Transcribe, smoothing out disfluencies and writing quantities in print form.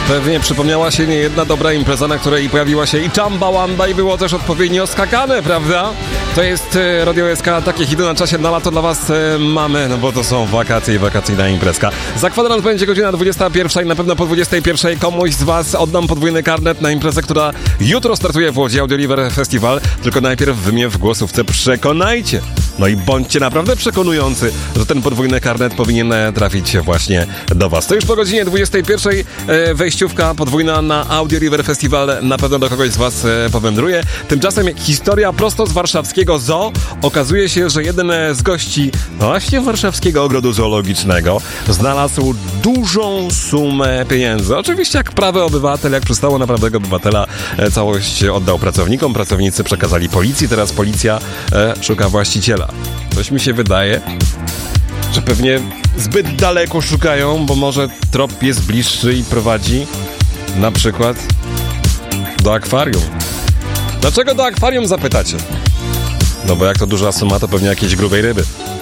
Pewnie przypomniała się niejedna dobra impreza, na której pojawiła się i Chumbawamba i było też odpowiednio skakane, prawda? To jest Radio SK, takie hity na czasie na lato dla was mamy, no bo to są wakacje i wakacyjna imprezka. Za kwadrans będzie godzina 21 i na pewno po 21 komuś z was oddam podwójny karnet na imprezę, która jutro startuje w Łodzi, Audio River Festival, tylko najpierw wy mnie w głosówce przekonajcie. No i bądźcie naprawdę przekonujący, że ten podwójny karnet powinien trafić właśnie do was. To już po godzinie 21 wejściówka podwójna na Audio River Festival na pewno do kogoś z was powędruje. Tymczasem historia prosto z warszawskiego zoo. Okazuje się, że jeden z gości właśnie warszawskiego ogrodu zoologicznego znalazł dużą sumę pieniędzy. Oczywiście jak prawy obywatel, jak przystało na prawego obywatela, całość oddał pracownikom. Pracownicy przekazali policji, teraz policja szuka właściciela. Coś mi się wydaje, że pewnie zbyt daleko szukają, bo może trop jest bliższy i prowadzi na przykład do akwarium. Dlaczego do akwarium, zapytacie? No bo jak to duża suma, to pewnie jakiejś grubej ryby.